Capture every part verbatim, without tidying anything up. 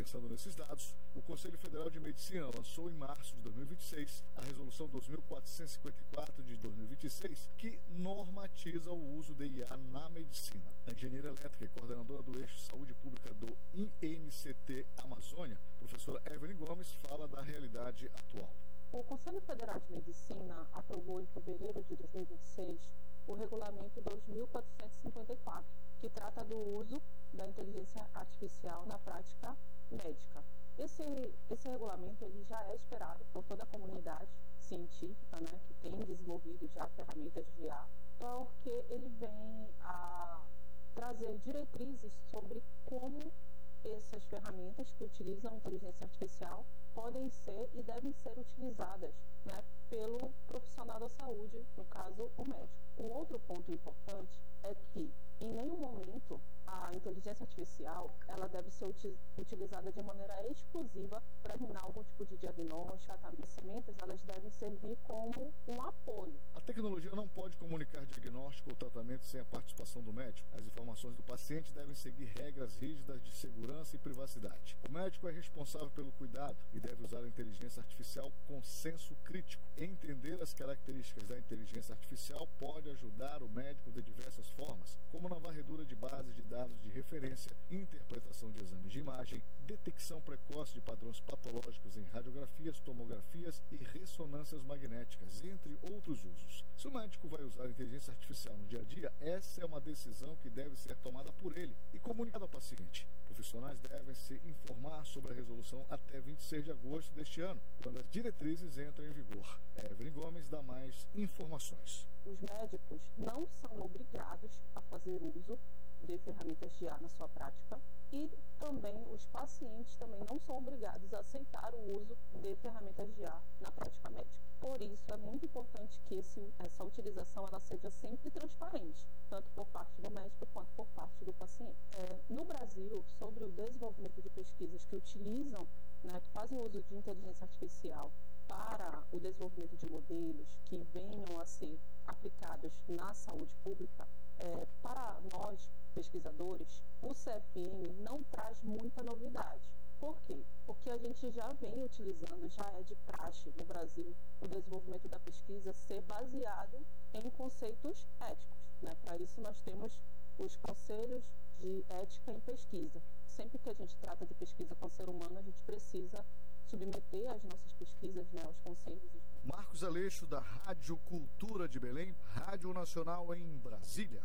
Pensando nesses dados, o Conselho Federal de Medicina lançou em março de dois mil e vinte e seis a Resolução dois mil quatrocentos e cinquenta e quatro de dois mil e vinte e seis, que normatiza o uso de I A na medicina. A engenheira elétrica e coordenadora do eixo Saúde Pública do I N C T Amazônia, professora Evelyn Gomes, fala da realidade atual. O Conselho Federal de Medicina aprovou em fevereiro de dois mil e vinte e seis o Regulamento dois mil quatrocentos e cinquenta e quatro, que trata do uso da inteligência artificial na prática médica. Esse, esse regulamento ele já é esperado por toda a comunidade científica, né, que tem desenvolvido já ferramentas de I A, porque ele vem a trazer diretrizes sobre como essas ferramentas que utilizam a inteligência artificial podem ser e devem ser utilizadas, né, pelo profissional da saúde, no caso, o médico. Um outro ponto importante é que, em nenhum momento, a inteligência artificial ela deve ser uti- utilizada de maneira exclusiva para terminar algum tipo de diagnóstico. As ferramentas elas devem servir como um apoio. A tecnologia não pode comunicar diagnóstico ou tratamento sem a participação do médico. As informações do paciente devem seguir regras rígidas de segurança e privacidade. O médico é responsável pelo cuidado e deve usar a inteligência artificial com senso crítico. Entender as características da inteligência artificial pode ajudar o médico de diversas formas, como na varredura de bases de dados de referência, interpretação de exames de imagem, detecção precoce de padrões patológicos em radiografias, tomografias e ressonâncias magnéticas, entre outros usos. Se o médico vai usar a inteligência artificial no dia a dia, essa é uma decisão que deve ser tomada por ele e comunicada ao paciente. Profissionais devem se informar sobre a resolução até vinte e seis de agosto deste ano, quando as diretrizes entram em vigor. Evelyn Gomes dá mais informações. Os médicos não são obrigados a fazer uso de ferramentas de I A na sua prática e também os pacientes também não são obrigados a aceitar o uso de ferramentas de I A na prática médica. Por isso, é muito importante que esse, essa utilização ela seja sempre transparente, tanto por parte do médico quanto por parte do paciente. É, no Brasil, sobre o desenvolvimento de pesquisas que utilizam, né, que fazem uso de inteligência artificial para o desenvolvimento de modelos que venham a ser aplicados na saúde pública, é, para nós, pesquisadores, o C F M não traz muita novidade. Por quê? Porque a gente já vem utilizando, já é de praxe no Brasil, o desenvolvimento da pesquisa ser baseado em conceitos éticos, né? Para isso nós temos os conselhos de ética em pesquisa. Sempre que a gente trata de pesquisa com o ser humano, a gente precisa submeter as nossas pesquisas, né, aos conselhos. Marcos Aleixo, da Rádio Cultura de Belém, Rádio Nacional em Brasília.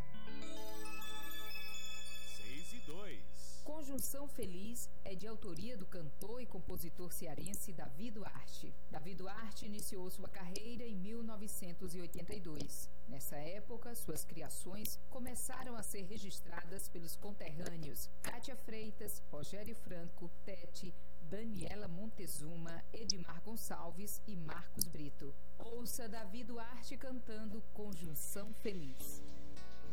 seis e dois. Conjunção Feliz é de autoria do cantor e compositor cearense Davi Duarte. Davi Duarte iniciou sua carreira em mil novecentos e oitenta e dois. Nessa época, suas criações começaram a ser registradas pelos conterrâneos Kátia Freitas, Rogério Franco, Tete, Daniela Montezuma, Edmar Gonçalves e Marcos Brito. Ouça Davi Duarte cantando Conjunção Feliz.